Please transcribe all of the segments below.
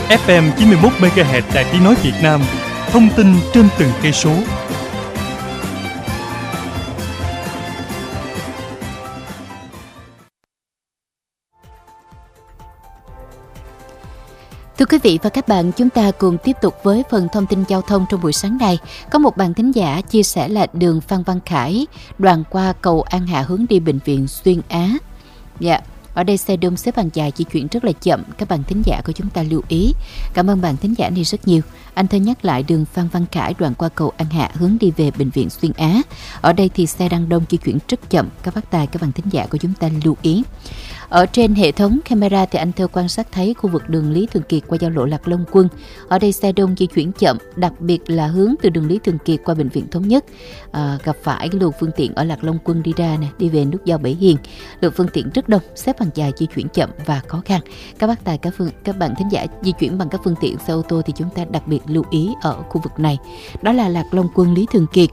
FM 91 MHz Đài Tiếng nói Việt Nam. Thông tin trên từng cây số. Thưa quý vị và các bạn, chúng ta cùng tiếp tục với phần thông tin giao thông trong buổi sáng này. Có một bạn thính giả chia sẻ là đường Phan Văn Khải, đoạn qua cầu An Hạ hướng đi bệnh viện Xuyên Á. Dạ, ở đây xe đông xếp hàng dài di chuyển rất là chậm, các bạn thính giả của chúng ta lưu ý. Cảm ơn bạn thính giả này rất nhiều. Anh thơ nhắc lại đường Phan Văn Khải, đoạn qua cầu An Hạ hướng đi về bệnh viện Xuyên Á. Ở đây thì xe đang đông di chuyển rất chậm, các bác tài, các bạn thính giả của chúng ta lưu ý. Ở trên hệ thống camera thì anh Thơ quan sát thấy khu vực đường Lý Thường Kiệt qua giao lộ Lạc Long Quân. Ở đây xe đông di chuyển chậm, đặc biệt là hướng từ đường Lý Thường Kiệt qua bệnh viện Thống Nhất. Gặp phải luồng phương tiện ở Lạc Long Quân đi ra nè, đi về nút giao Bể Hiền. Lượng phương tiện rất đông, xếp hàng dài di chuyển chậm và khó khăn. Các bác tài, các bạn thính giả di chuyển bằng các phương tiện xe ô tô thì chúng ta đặc biệt lưu ý ở khu vực này. Đó là Lạc Long Quân, Lý Thường Kiệt.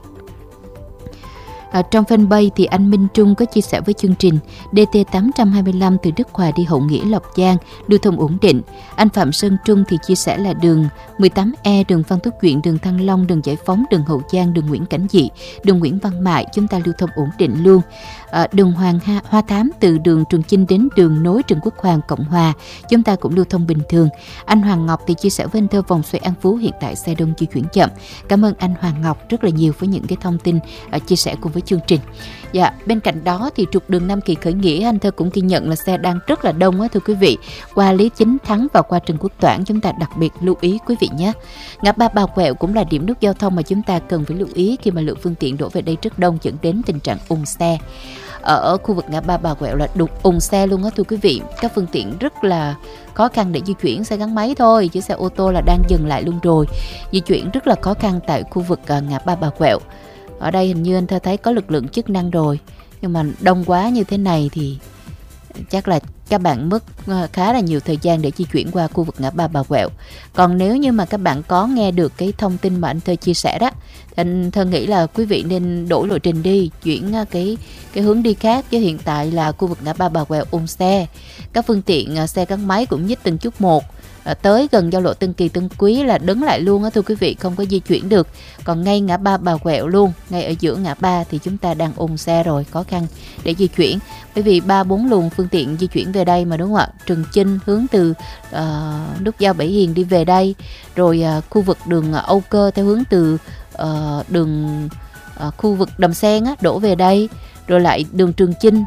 Trong fanpage thì anh Minh Trung có chia sẻ với chương trình DT825 từ Đức Hòa đi Hậu Nghĩa Lộc Giang lưu thông ổn định. Anh Phạm Sơn Trung thì chia sẻ là đường 18E, đường Phan Thúc Duyện, đường Thăng Long, đường Giải Phóng, đường Hậu Giang, đường Nguyễn Cảnh Dị, đường Nguyễn Văn Mại chúng ta lưu thông ổn định luôn. Đường Hoa Thám từ đường Trường Chinh đến đường nối Trần Quốc Hoàng Cộng Hòa chúng ta cũng lưu thông bình thường. Anh Hoàng Ngọc thì chia sẻ với anh Thơ vòng xoay An Phú hiện tại xe đông di chuyển chậm. Cảm ơn anh Hoàng Ngọc rất là nhiều với những cái thông tin chia sẻ cùng với chương trình. Dạ, bên cạnh đó thì trục đường Nam Kỳ Khởi Nghĩa anh Thơ cũng ghi nhận là xe đang rất là đông á thưa quý vị. Qua Lý Chính Thắng và qua Trần Quốc Toản chúng ta đặc biệt lưu ý quý vị nhé. Ngã ba Bà Quẹo cũng là điểm nút giao thông mà chúng ta cần phải lưu ý khi mà lượng phương tiện đổ về đây rất đông dẫn đến tình trạng ùn xe. Ở khu vực ngã ba Bà Quẹo là đục ùn xe luôn á thưa quý vị. Các phương tiện rất là khó khăn để di chuyển, xe gắn máy thôi chứ xe ô tô là đang dừng lại luôn rồi. Di chuyển rất là khó khăn tại khu vực ngã ba Bà Quẹo. Ở đây hình như anh Thơ thấy có lực lượng chức năng rồi, nhưng mà đông quá như thế này thì chắc là các bạn mất khá là nhiều thời gian để di chuyển qua khu vực ngã ba Bà Quẹo. Còn nếu như mà các bạn có nghe được cái thông tin mà anh Thơ chia sẻ đó, anh Thơ nghĩ là quý vị nên đổi lộ trình đi, chuyển cái hướng đi khác, chứ hiện tại là khu vực ngã ba Bà Quẹo ùn xe. Các phương tiện xe gắn máy cũng nhích từng chút một. Tới gần giao lộ Tân Kỳ Tân Quý là đứng lại luôn á thưa quý vị, không có di chuyển được. Còn ngay ngã ba Bà Quẹo luôn, ngay ở giữa ngã ba thì chúng ta đang ùn xe rồi, khó khăn để di chuyển. Bởi vì 3-4 luồng phương tiện di chuyển về đây mà đúng không ạ? Trường Chinh hướng từ nút giao Bể Hiền đi về đây, rồi khu vực đường Âu Cơ theo hướng từ đường khu vực Đầm Sen á, đổ về đây, rồi lại đường Trường Chinh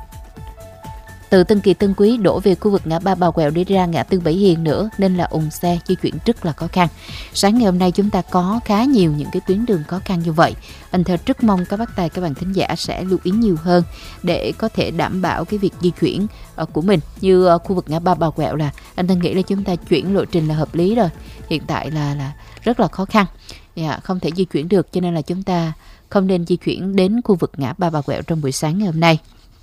từ Tân Kỳ Tân Quý đổ về khu vực ngã ba Bà Quẹo đi ra ngã tư Bể Hiền nữa, nên là ùn xe di chuyển rất là khó khăn. Sáng ngày hôm nay chúng ta có khá nhiều những cái tuyến đường khó khăn như vậy. Anh Thơ rất mong các bác tài, các bạn thính giả sẽ lưu ý nhiều hơn để có thể đảm bảo cái việc di chuyển của mình. Như khu vực ngã ba Bà Quẹo là anh Thơ nghĩ là chúng ta chuyển lộ trình là hợp lý rồi. Hiện tại là rất là khó khăn, không thể di chuyển được, cho nên là chúng ta không nên di chuyển đến khu vực ngã ba Bà Quẹo trong buổi sáng ngày hôm nay.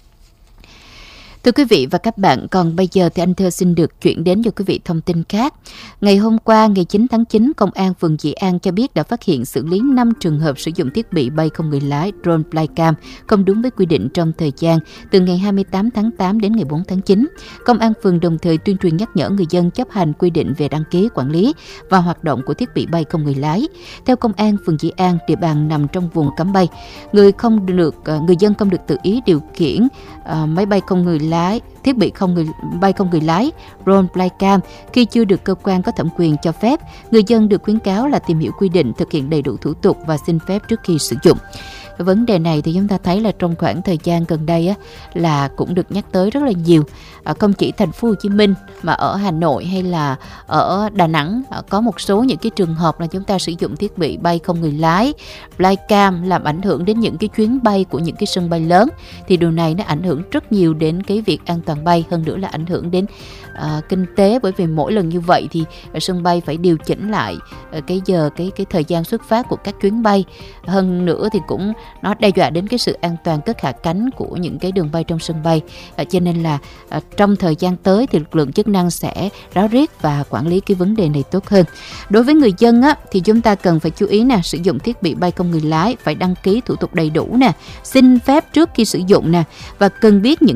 Thưa quý vị và các bạn, còn bây giờ thì anh Thơ xin được chuyển đến cho quý vị thông tin khác. Ngày hôm qua, ngày 9 tháng 9, Công an phường Dị An cho biết đã phát hiện xử lý 5 trường hợp sử dụng thiết bị bay không người lái drone flycam không đúng với quy định trong thời gian từ ngày 28 tháng 8 đến ngày 4 tháng 9. Công an phường đồng thời tuyên truyền nhắc nhở người dân chấp hành quy định về đăng ký, quản lý và hoạt động của thiết bị bay không người lái. Theo Công an phường Dị An, địa bàn nằm trong vùng cấm bay. Người dân không được tự ý điều khiển máy bay không người lái, thiết bị bay không người lái, drone flycam khi chưa được cơ quan có thẩm quyền cho phép. Người dân được khuyến cáo là tìm hiểu quy định, thực hiện đầy đủ thủ tục và xin phép trước khi sử dụng. Vấn đề này thì chúng ta thấy là trong khoảng thời gian gần đây là cũng được nhắc tới rất là nhiều. Không chỉ thành phố Hồ Chí Minh mà ở Hà Nội hay là ở Đà Nẵng có một số những cái trường hợp là chúng ta sử dụng thiết bị bay không người lái, flycam làm ảnh hưởng đến những cái chuyến bay của những cái sân bay lớn. Thì điều này nó ảnh hưởng rất nhiều đến cái việc an toàn bay, hơn nữa là ảnh hưởng đến kinh tế, bởi vì mỗi lần như vậy thì sân bay phải điều chỉnh lại cái thời gian xuất phát của các chuyến bay. Hơn nữa thì cũng nó đe dọa đến cái sự an toàn cất hạ cánh của những cái đường bay trong sân bay. Cho nên là trong thời gian tới thì lực lượng chức năng sẽ ráo riết và quản lý cái vấn đề này tốt hơn. Đối với người dân thì chúng ta cần phải chú ý nè, sử dụng thiết bị bay không người lái phải đăng ký thủ tục đầy đủ nè, xin phép trước khi sử dụng nè, và cần biết những cái khu vực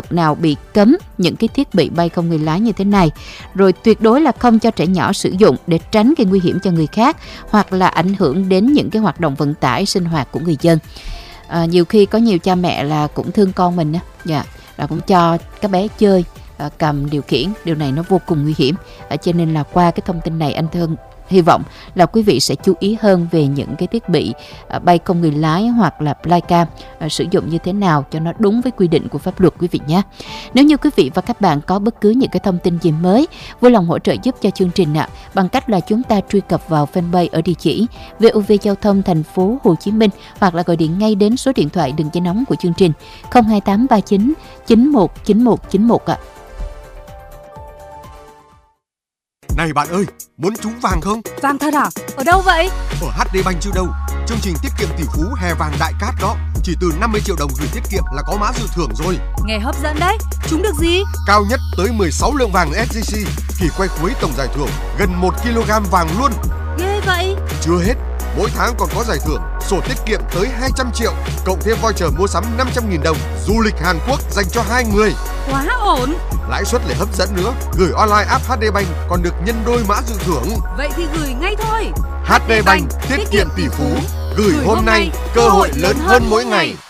vật nào bị cấm những cái thiết bị bay không người lái như thế này. Rồi tuyệt đối là không cho trẻ nhỏ sử dụng để tránh gây nguy hiểm cho người khác hoặc là ảnh hưởng đến những cái hoạt động vận tải sinh hoạt của người dân. Nhiều khi có nhiều cha mẹ là cũng thương con mình á, là cũng cho các bé chơi cầm điều khiển. Điều này nó vô cùng nguy hiểm. Cho nên là qua cái thông tin này, anh Thân hy vọng là quý vị sẽ chú ý hơn về những cái thiết bị bay không người lái hoặc là flycam sử dụng như thế nào cho nó đúng với quy định của pháp luật quý vị nhé. Nếu như quý vị và các bạn có bất cứ những cái thông tin gì mới, vui lòng hỗ trợ giúp cho chương trình bằng cách là chúng ta truy cập vào fanpage ở địa chỉ VOV Giao thông Thành phố Hồ Chí Minh hoặc là gọi điện ngay đến số điện thoại đường dây nóng của chương trình 02839 919191 ạ. Này bạn ơi, muốn trúng vàng không? Vàng thật à? Ở đâu vậy? Ở HD Bank chứ đâu. Chương trình tiết kiệm tỷ phú hè vàng đại cát đó. Chỉ từ 50 triệu đồng gửi tiết kiệm là có mã dự thưởng rồi. Nghe hấp dẫn đấy. Trúng được gì? Cao nhất tới 16 lượng vàng SJC. Kỳ quay cuối tổng giải thưởng gần 1 kg vàng luôn. Ghê vậy. Chưa hết, mỗi tháng còn có giải thưởng sổ tiết kiệm tới 200 triệu, cộng thêm voucher mua sắm 500.000 đồng, du lịch Hàn Quốc dành cho 2 người. Quá ổn. Lãi suất lại hấp dẫn nữa, gửi online app HD Bank còn được nhân đôi mã dự thưởng. Vậy thì gửi ngay thôi. HD Bank, tiết kiệm tỷ phú, gửi hôm nay, cơ hội lớn hơn mỗi ngày.